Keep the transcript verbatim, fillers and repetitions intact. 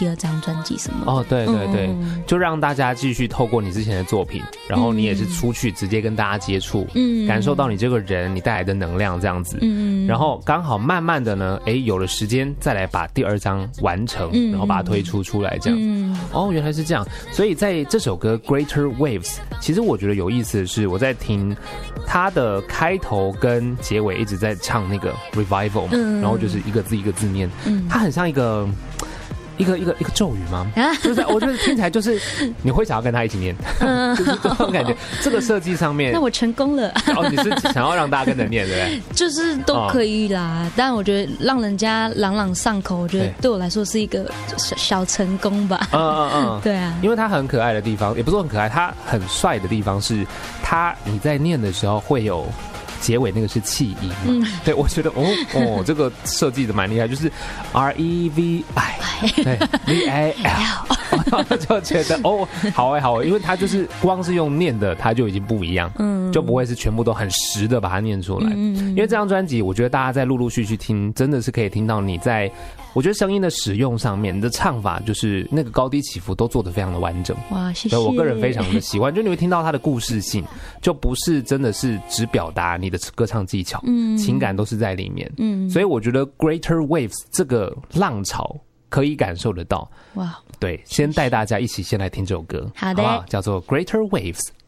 第二张专辑什么的。 哦，对对对、 嗯， 就让大家继续透过你之前的作品，然后你也是出去直接跟大家接触， 嗯， 感受到你这个人你带来的能量这样子， 嗯， 然后刚好慢慢的呢，哎，有了时间再来把第二张完成， 嗯， 然后把它推出出来这样。 嗯， 哦，原来是这样。所以在这首歌 Greater Waves， 其实我觉得有意思的是，我在听它的开头跟结尾一直在唱那个 Revival 嘛， 嗯， 然后就是一个字一个字念， 嗯， 它很像一个。一个一个一个咒语吗？就是我觉得听起来就是你会想要跟他一起念，就是这种感觉。这个设计上面， 那我成功了。 哦，你是想要让大家跟着念，对不对？ 就是都可以啦，哦、但我觉得让人家朗朗上口，我觉得对我来说是一个小小成功吧。嗯嗯嗯，对啊， 因为他很可爱的地方，也不是很可爱，他很帅的地方是，他你在念的时候会有。结尾那个是气音嘛？嗯，对，我觉得哦哦，这个设计的蛮厉害，就是 R E V I 对 V I L， 就觉得哦，好哎好哎，因为它就是光是用念的，它就已经不一样，嗯，就不会是全部都很实的把它念出来。嗯，因为这张专辑，我觉得大家在陆陆续续听，真的是可以听到你在，我觉得声音的使用上面，你的唱法就是那个高低起伏都做得非常的完整。 哇，谢谢！ 我个人非常的喜欢，就你会听到它的故事性，就不是真的是只表达你的歌唱技巧，嗯，情感都是在里面，嗯，所以我觉得 Greater Waves 这个浪潮可以感受得到。哇，对，先带大家一起先来听这首歌， 好的， 好不好？叫做 Greater Waves。